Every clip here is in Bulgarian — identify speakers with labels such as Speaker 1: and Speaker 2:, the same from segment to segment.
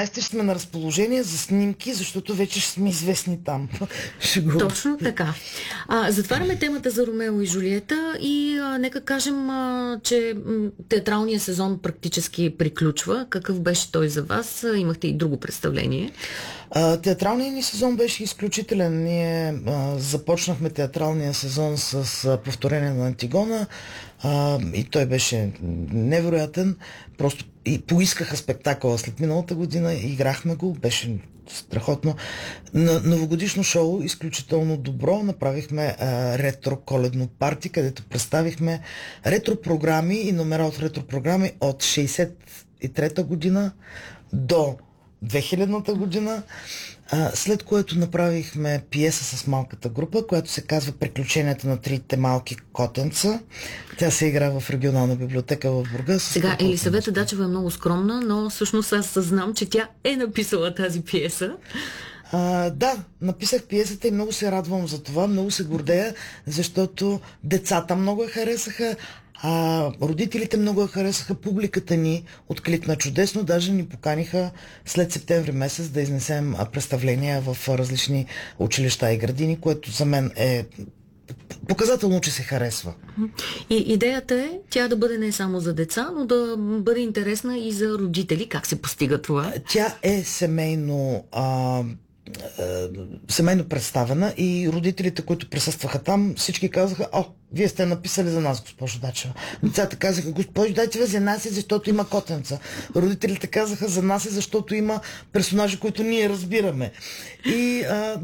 Speaker 1: 17 сме на разположение за снимки, защото вече ще сме известни там.
Speaker 2: Точно така. Затваряме темата за Ромео и Жулиета и нека кажем, че театралният сезон практически приключва. Какъв беше той за вас? Имахте и друго представление.
Speaker 1: Театралният ни сезон беше изключителен. Ние започнахме театралния сезон с повторение на Антигона и той беше невероятен. Просто и поискаха спектакъла след миналата година, играхме го, беше страхотно. Новогодишно шоу, изключително добро. Направихме ретро коледно парти, където представихме ретро програми и номера от ретро програми от 63-та година до 2000-та година, след което направихме пиеса с малката група, която се казва "Приключенията на трите малки котенца". Тя се игра в регионална библиотека в Бургас.
Speaker 2: Сега Елисавета Дачева е много скромна, но всъщност аз съзнам, че тя е написала тази пиеса.
Speaker 1: Да, написах пиесата и много се радвам за това, много се гордея, защото децата много я харесаха, родителите много я харесаха, публиката ни откликна чудесно, даже ни поканиха след септември месец да изнесем представления в различни училища и градини, което за мен е показателно, че се харесва.
Speaker 2: И идеята е тя да бъде не само за деца, но да бъде интересна и за родители. Как се постига това?
Speaker 1: Тя е семейно представена и родителите, които присъстваха там, всички казаха: вие сте написали за нас, госпожо Дачева. Децата казаха: госпожо Дачева, за нас е, защото има котенца. Родителите казаха: за нас е, защото има персонажи, които ние разбираме. И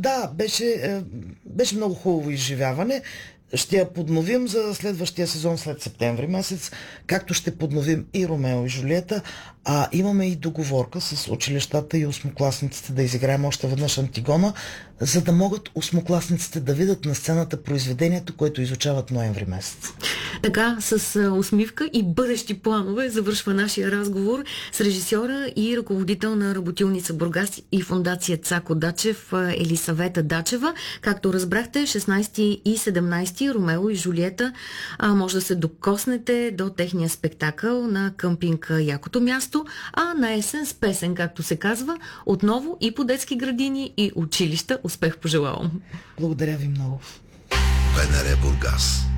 Speaker 1: беше много хубаво изживяване. Ще я подновим за следващия сезон след септември месец, както ще подновим и Ромео и Жулиета. Имаме и договорка с училищата и осмокласниците да изиграем още веднъж Антигона, за да могат осмокласниците да видят на сцената произведението, което изучават ноември месец.
Speaker 2: Така, с усмивка и бъдещи планове завършва нашия разговор с режисьора и ръководител на работилница Бургас и фондация Цако Дачев Елисавета Дачева. Както разбрахте, 16 и 17 Ромео и Жулиета може да се докоснете до техния спектакъл на къмпинг Якото място, а на есен с песен, както се казва, отново и по детски градини и училища. Успех пожелавам!
Speaker 1: Благодаря ви много!
Speaker 3: БНР Бургас.